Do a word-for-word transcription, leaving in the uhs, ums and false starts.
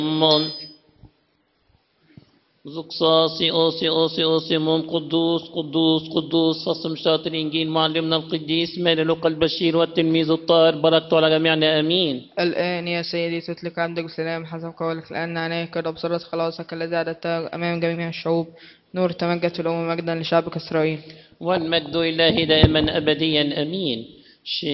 مون زقصاصي أوسي أوسي أوسي موم قدوس قدوس قدوس فصم شاط الإنجيل معلمنا القديس مالك البشير والتلميذ الطاهر بركته على جميعنا آمين. الآن يا سيدي تتلك عبدك بسلام حسب قولك، الآن عينيك قد أبصرت خلاصك الذي أعددته أمام جميع الشعوب، نور تمجد في الأمم مجدا لشعبك إسرائيل. والمجد إله دائما أبديا آمين.